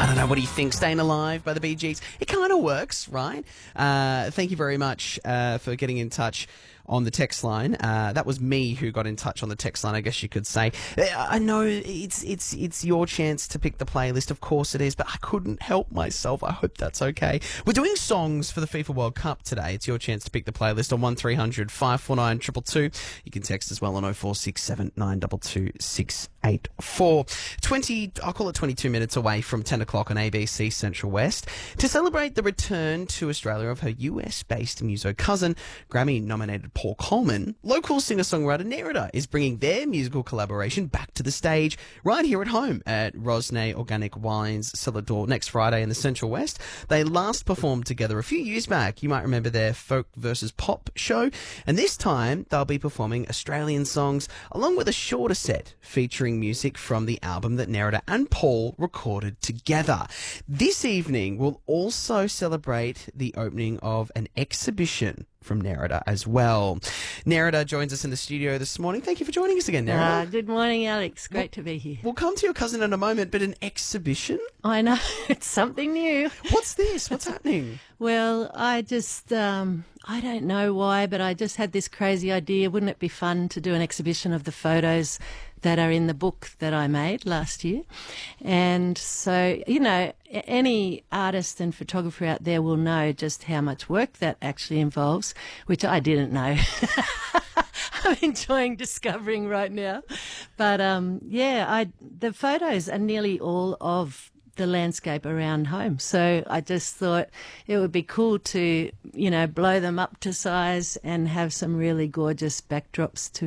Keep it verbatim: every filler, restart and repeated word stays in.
I don't know, what do you think? Staying Alive by the Bee Gees. It kind of works, right? Uh, thank you very much uh, for getting in touch on the text line. Uh, that was me who got in touch on the text line, I guess you could say. I know it's it's it's your chance to pick the playlist, of course it is, but I couldn't help myself. I hope that's okay. We're doing songs for the FIFA World Cup today. It's your chance to pick the playlist on one three hundred five four nine two two two. You can text as well on oh four six seven nine two two six eight four. twenty, I'll call it twenty-two minutes away from ten o'clock on A B C Central West to celebrate the return to Australia of her U S-based muso cousin, Grammy-nominated Paul Coleman. Local singer-songwriter Nerida is bringing their musical collaboration back to the stage right here at home at Rosnay Organic Wines Cellar Door next Friday in the Central West. They last performed together a few years back. You might remember their Folk versus Pop show. And this time, they'll be performing Australian songs along with a shorter set featuring music from the album that Nerida and Paul recorded together. This evening, we'll also celebrate the opening of an exhibition from Nerida as well. Nerida joins us in the studio this morning. Thank you for joining us again, Nerida. Uh, good morning, Alex. Great Well- to be here. We'll come to your cousin in a moment, but an exhibition? I know, it's something new. What's this? What's happening? Well, I just, um, I don't know why, but I just had this crazy idea. Wouldn't it be fun to do an exhibition of the photos that are in the book that I made last year? And so, you know, a- any artist and photographer out there will know just how much work that actually involves, which I didn't know. I'm enjoying discovering right now. But, um, yeah, I, the photos are nearly all of the landscape around home. So I just thought it would be cool to, you know, blow them up to size and have some really gorgeous backdrops to